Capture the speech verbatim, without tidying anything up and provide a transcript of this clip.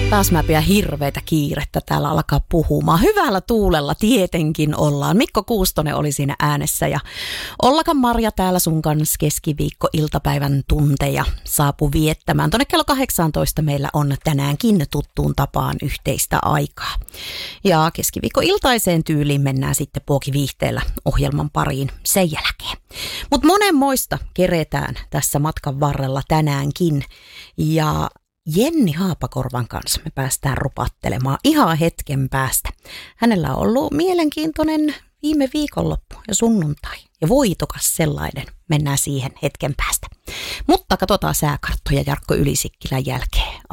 Taas mä pidän hirveitä kiirettä täällä alkaa puhumaan. Hyvällä tuulella tietenkin ollaan. Mikko Kuustonen oli siinä äänessä ja Ollakan Marja täällä sun kanssa keskiviikko-iltapäivän tunteja saapu viettämään. Tuonne kello kahdeksantoista meillä on tänäänkin tuttuun tapaan yhteistä aikaa. Ja keskiviikko-iltaiseen tyyliin mennään sitten puokiviihteellä ohjelman pariin sen jälkeen. Mutta monenmoista keretään tässä matkan varrella tänäänkin ja Jenni Haapakorvan kanssa me päästään rupattelemaan ihan hetken päästä. Hänellä on ollut mielenkiintoinen viime viikonloppu ja sunnuntai ja voitokas sellainen. Mennään siihen hetken päästä. Mutta katsotaan sääkarttoja Jarkko Ylisikkilän jälkeen.